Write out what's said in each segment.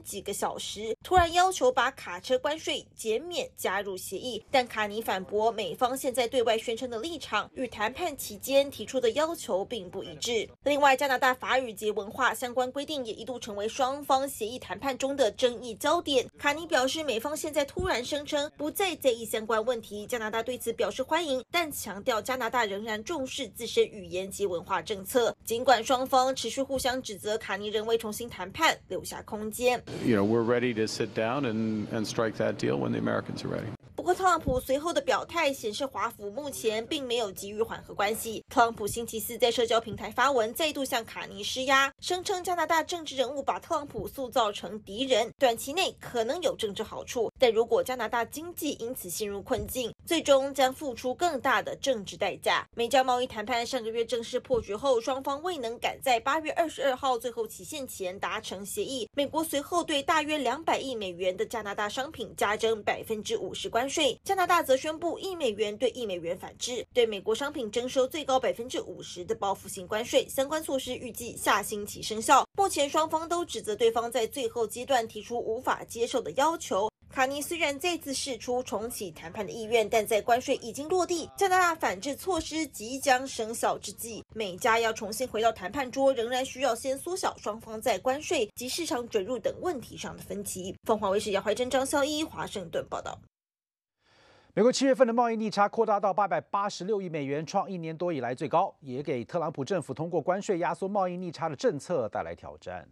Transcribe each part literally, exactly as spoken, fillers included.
几个小时，突然要求把卡车关税减免加入协议，但卡尼反驳，美方现在对外宣称的立场与谈判期间提出的要求并不一致。另外，加拿大法语及文化相关规定也一度成为双方协议谈判中的争议焦点。卡尼表示，美方现在突然声称不再在意相关问题，加拿大对此表示欢迎，但强调加拿大仍然重视自身语言及文化政策。尽管双方持续互相指责，卡尼仍为重新谈判留下空间。 You know, we're ready to sit down and and strike that deal when the Americans are ready. 不过，特朗普随后的表态显示，华府目前并没有急于缓和关系。特朗普星期四在社交平台发文，再度向卡尼施压，声称加拿大政治人物把特朗普塑造成敌人，短期内可能有政治好处，但如果加拿大经济因此陷入困境，最终将付出更大的政治代价。美加贸易谈判上个月正式破局后，双方未能赶在八月二十二号最后期限前达成协议。美国随后对大约两百亿美元的加拿大商品加征百分之五十关税，加拿大则宣布一美元对一美元反制，对美国商品征收最高百分之五十的报复性关税。相关措施预计下星期生效。目前双方都指责对方在最后阶段提出无法接受的要求。卡尼虽然再次释出重启谈判的意愿，但在关税已经落地、加拿大反制措施即将生效之际，美加要重新回到谈判桌，仍然需要先缩小双方在关税及市场准入等问题上的分歧。凤凰卫视姚怀珍、张孝一华盛顿报道。 美国七月份的贸易逆差扩大到八百八十六亿美元，创一年多以来最高，也给特朗普政府通过关税压缩贸易逆差的政策带来挑战。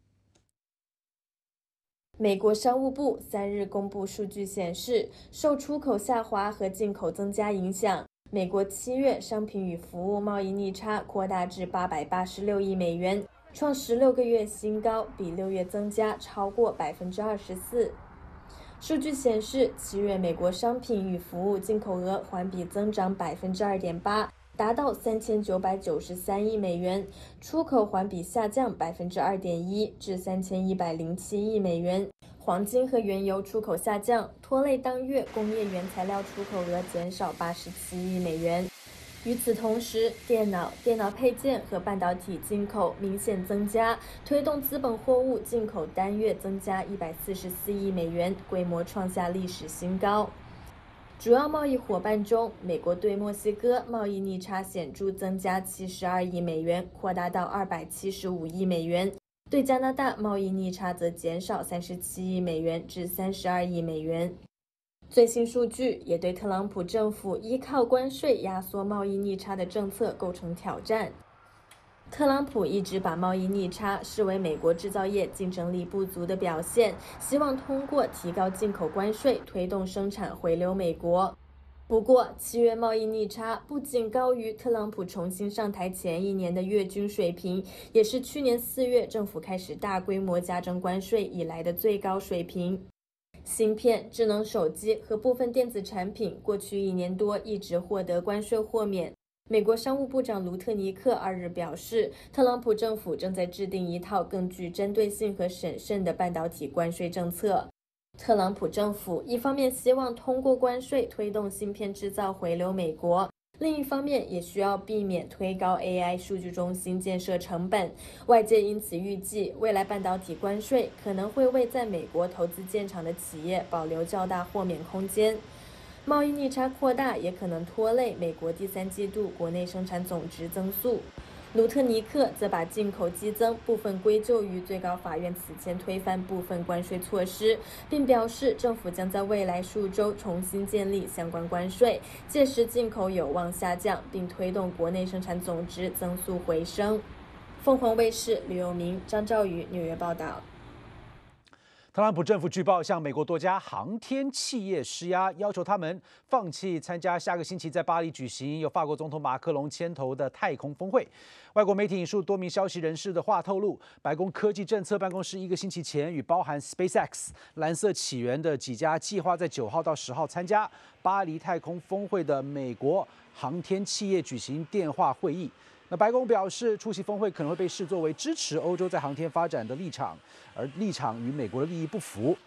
美国商务部三日公布数据显示，受出口下滑和进口增加影响，美国七月商品与服务贸易逆差扩大至八百八十六亿美元，创十六个月新高，比六月增加超过百分之二十四。数据显示，七月美国商品与服务进口额环比增长百分之二点八。达到三千九百九十三亿美元，出口环比下降百分之二点一，至三千一百零七亿美元。黄金和原油出口下降，拖累当月工业原材料出口额减少八十七亿美元。与此同时，电脑、电脑配件和半导体进口明显增加，推动资本货物进口单月增加一百四十四亿美元，规模创下历史新高。主要贸易伙伴中，美国对墨西哥贸易逆差显著增加七十二亿美元，扩大到二百七十五亿美元；对加拿大贸易逆差则减少三十七亿美元至三十二亿美元。最新数据也对特朗普政府依靠关税压缩贸易逆差的政策构成挑战。特朗普一直把贸易逆差视为美国制造业竞争力不足的表现，希望通过提高进口关税推动生产回流美国。不过，七月贸易逆差不仅高于特朗普重新上台前一年的月均水平，也是去年四月政府开始大规模加征关税以来的最高水平。芯片、智能手机和部分电子产品过去一年多一直获得关税豁免。美国商务部长卢特尼克二日表示，特朗普政府正在制定一套更具针对性和审慎的半导体关税政策。特朗普政府一方面希望通过关税推动芯片制造回流美国，另一方面也需要避免推高 A I 数据中心建设成本。外界因此预计，未来半导体关税可能会为在美国投资建厂的企业保留较大豁免空间。贸易逆差扩大也可能拖累美国第三季度国内生产总值增速。卢特尼克则把进口激增部分归咎于最高法院此前推翻部分关税措施，并表示政府将在未来数周重新建立相关关税，届时进口有望下降，并推动国内生产总值增速回升。凤凰卫视吕佑明、张兆宇纽约报道。 特朗普政府据报向美国多家航天企业施压，要求他们放弃参加下个星期在巴黎举行由法国总统马克龙牵头的太空峰会。外国媒体引述多名消息人士的话透露，白宫科技政策办公室一个星期前与包含 SpaceX、蓝色起源的几家计划在九号到十号参加巴黎太空峰会的美国航天企业举行电话会议。那白宫表示，出席峰会可能会被视作为支持欧洲在航天发展的立场，而立场与美国的利益不符。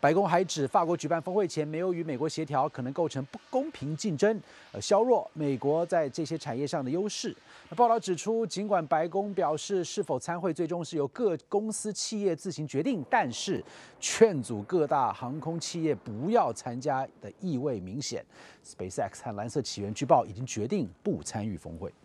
白宫还指，法国举办峰会前没有与美国协调，可能构成不公平竞争，呃，削弱美国在这些产业上的优势。报道指出，尽管白宫表示是否参会最终是由各公司企业自行决定，但是劝阻各大航空企业不要参加的意味明显。SpaceX 和蓝色起源据报已经决定不参与峰会。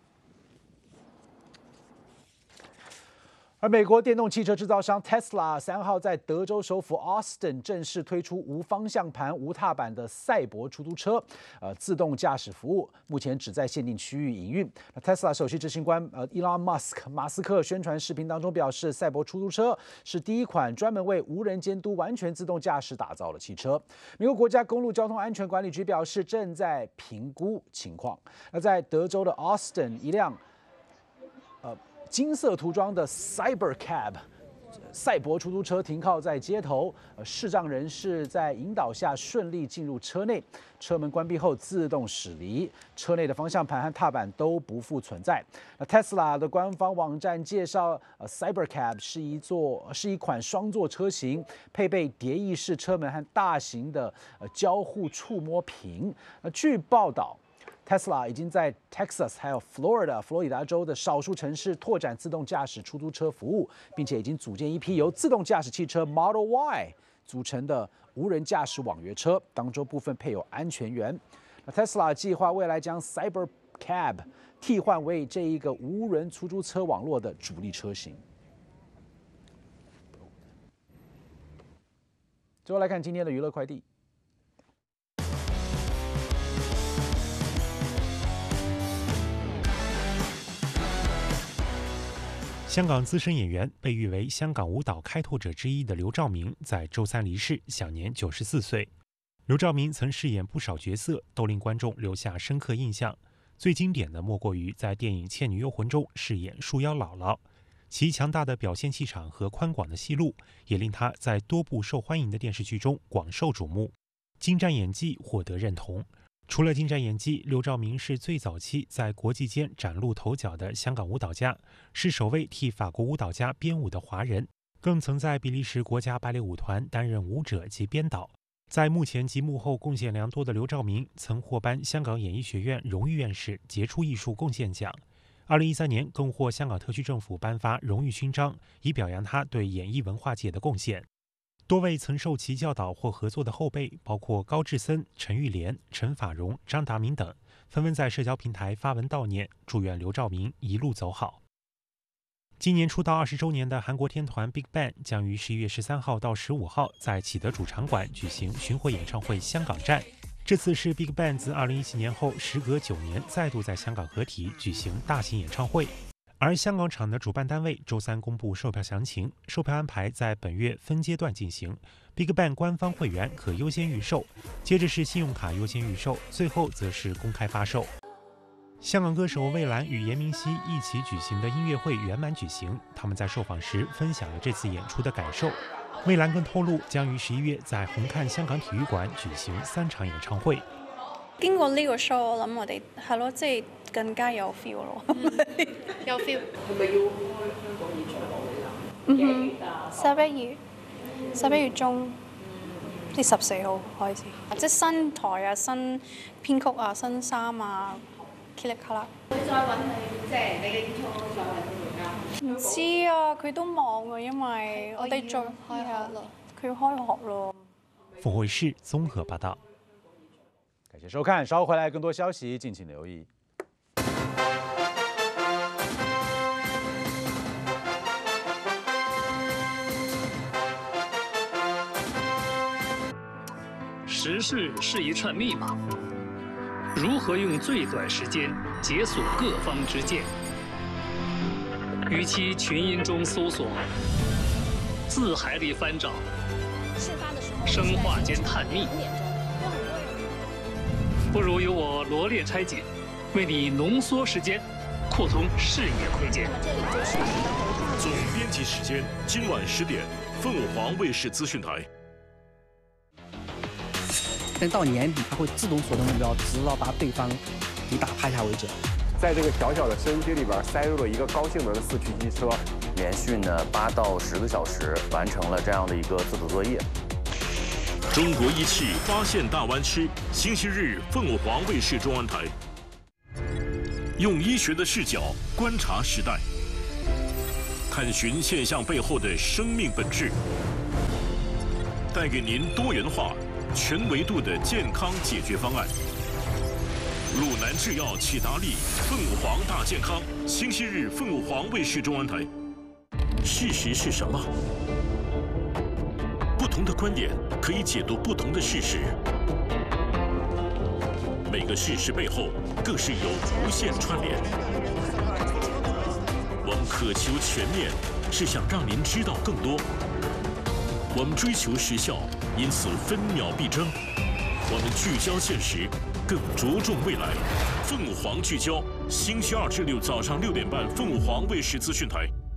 而美国电动汽车制造商 Tesla 三号在德州首府 Austin 正式推出无方向盘、无踏板的赛博出租车，呃，自动驾驶服务，目前只在限定区域营运。那 Tesla 首席执行官呃 Elon Musk 马斯克宣传视频当中表示，赛博出租车是第一款专门为无人监督、完全自动驾驶打造的汽车。美国国家公路交通安全管理局表示，正在评估情况。那在德州的 Austin， 一辆呃。金色涂装的 Cybercab 赛博出租车停靠在街头，呃，视障人士在引导下顺利进入车内，车门关闭后自动驶离，车内的方向盘和踏板都不复存在。那 Tesla 的官方网站介绍，呃 ，Cybercab 是一座是一款双座车型，配备蝶翼式车门和大型的呃交互触摸屏。那据报道，Tesla 已经在 Texas 还有 Florida 佛罗里达州的少数城市拓展自动驾驶出租车服务，并且已经组建一批由自动驾驶汽车 Model Y 组成的无人驾驶网约车，当中部分配有安全员。那 Tesla 计划未来将 Cybercab 替换为这一个无人出租车网络的主力车型。最后来看今天的娱乐快递。 香港资深演员，被誉为香港舞蹈开拓者之一的刘兆明，在周三离世，享年九十四岁。刘兆明曾饰演不少角色，都令观众留下深刻印象。最经典的莫过于在电影《倩女幽魂》中饰演树妖姥姥，其强大的表现气场和宽广的戏路，也令他在多部受欢迎的电视剧中广受瞩目，精湛演技获得认同。除了精湛演技，刘兆明是最早期在国际间崭露头角的香港舞蹈家，是首位替法国舞蹈家编舞的华人，更曾在比利时国家芭蕾舞团担任舞者及编导。在幕前及幕后贡献良多的刘兆明，曾获颁香港演艺学院荣誉院士杰出艺术贡献奖。二零一三年更获香港特区政府颁发荣誉勋章，以表扬他对演艺文化界的贡献。多位曾受其教导或合作的后辈，包括高志森、陈玉莲、陈法蓉、张达明等，纷纷在社交平台发文悼念，祝愿刘兆明一路走好。今年出道二十周年的韩国天团 BigBang 将于十一月十三号到十五号在启德主场馆举行巡回演唱会香港站。这次是 BigBang 自二零一七年后时隔九年再度在香港合体举行大型演唱会。而香港场的主办单位周三公布售票详情，售票安排在本月分阶段进行。BigBang 官方会员可优先预售，接着是信用卡优先预售，最后则是公开发售。香港歌手蔚蓝与严明熙一起举行的音乐会圆满举行，他们在受访时分享了这次演出的感受。蔚蓝更透露，将于十一月在红磡香港体育館舉行三場演唱會。 經過呢個 show， 我諗我哋係咯，即係更加有 feel 咯，有 feel。係咪要開香港演唱會啦？嗯哼，十一月十一月中，即係十四號開始，即係新台啊、新編曲啊、新衫啊 ，K 力卡啦。會再揾你，即係你嘅演唱會再揾佢㗎？唔知啊，佢都忙啊，因為我哋仲開學啦，佢要開學咯。 凤會市綜合報道。 感謝收看，稍後回來更多消息，敬請留意。 时事是一串密码，如何用最短时间解锁各方之见？与其群音中搜索，字海里翻找，生化间探秘。不如由我罗列拆解，为你浓缩时间，扩通视野空间。 总编辑时间，今晚十点，凤凰卫视资讯台。 但到年底，它会自动锁定目标，直到达对方抵打趴下为止。 在这个小小的收音机里边塞入了一个高性能的四驱机车， 连续呢八到十个小时完成了这样的一个自主作业。 中国一汽发现大湾区，星期日凤凰卫视中文台。用医学的视角观察时代，探寻现象背后的生命本质，带给您多元化、全维度的健康解决方案。鲁南制药启达利凤凰大健康，星期日凤凰卫视中文台。事实是什么？不同的观点可以解读不同的事实，每个事实背后更是有无限串联。我们渴求全面，是想让您知道更多。我们追求时效，因此分秒必争。我们聚焦现实，更着重未来。凤凰聚焦，星期二至六早上六点半，凤凰卫视资讯台。